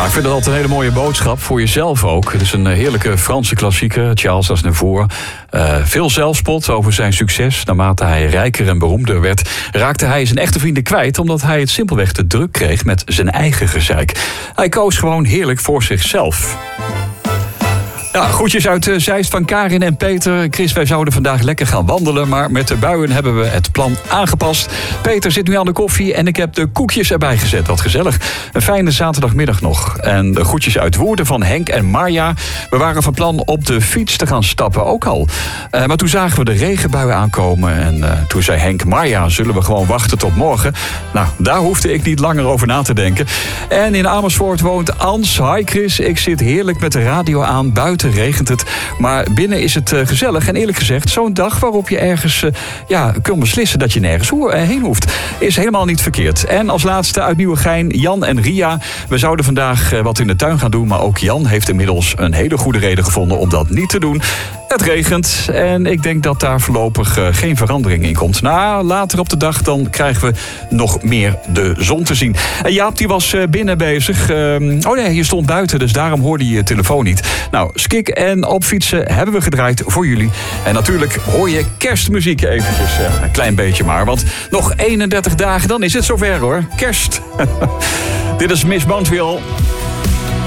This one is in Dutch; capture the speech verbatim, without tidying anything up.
Nou, ik vind het altijd een hele mooie boodschap voor jezelf ook. Het is een heerlijke Franse klassieker, Charles Aznavour. Uh, veel zelfspot over zijn succes. Naarmate hij rijker en beroemder werd, raakte hij zijn echte vrienden kwijt, omdat hij het simpelweg te druk kreeg met zijn eigen gezeik. Hij koos gewoon heerlijk voor zichzelf. Ja, groetjes uit uh, Zeist van Karin en Peter. Chris, wij zouden vandaag lekker gaan wandelen, maar met de buien hebben we het plan aangepast. Peter zit nu aan de koffie en ik heb de koekjes erbij gezet. Wat gezellig. Een fijne zaterdagmiddag nog. En de groetjes uit Woerden van Henk en Marja. We waren van plan op de fiets te gaan stappen, ook al. Uh, maar toen zagen we de regenbuien aankomen. En uh, toen zei Henk, Marja, zullen we gewoon wachten tot morgen? Nou, daar hoefde ik niet langer over na te denken. En in Amersfoort woont Ans. Hi Chris, ik zit heerlijk met de radio aan. Buiten regent het, maar binnen is het uh, gezellig. En eerlijk gezegd, zo'n dag waarop je ergens uh, ja, kunt beslissen dat je nergens ho- uh, heen hoeft, is helemaal niet verkeerd. En als laatste uit Nieuwegein, Jan en Ria. We zouden vandaag uh, wat in de tuin gaan doen, maar ook Jan heeft inmiddels een hele goede reden gevonden om dat niet te doen. Het regent en ik denk dat daar voorlopig uh, geen verandering in komt. Nou, later op de dag dan krijgen we nog meer de zon te zien. En Jaap die was uh, binnen bezig. Uh, oh nee, je stond buiten, dus daarom hoorde je je telefoon niet. Nou, skik en opfietsen hebben we gedraaid voor jullie. En natuurlijk hoor je kerstmuziek eventjes. Uh, een klein beetje maar, want nog eenendertig dagen, dan is het zover hoor. Kerst. Dit is Miss Montreal.